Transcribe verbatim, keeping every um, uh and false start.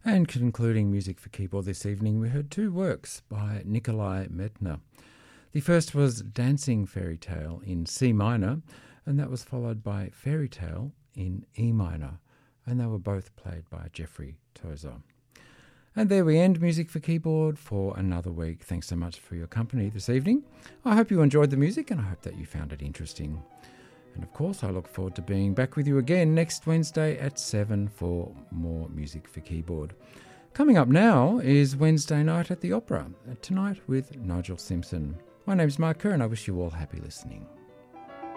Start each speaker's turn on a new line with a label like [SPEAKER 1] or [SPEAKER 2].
[SPEAKER 1] And concluding music for keyboard this evening, we heard two works by Nikolai Medtner. The first was Dancing Fairy Tale in C minor, and that was followed by Fairy Tale in E minor, and they were both played by Jeffrey Tozer. And there we end Music for Keyboard for another week. Thanks so much for your company this evening. I hope you enjoyed the music, and I hope that you found it interesting. And of course, I look forward to being back with you again next Wednesday at seven for more Music for Keyboard. Coming up now is Wednesday Night at the Opera, tonight with Nigel Simpson. My name's Mark Kerr, and I wish you all happy listening.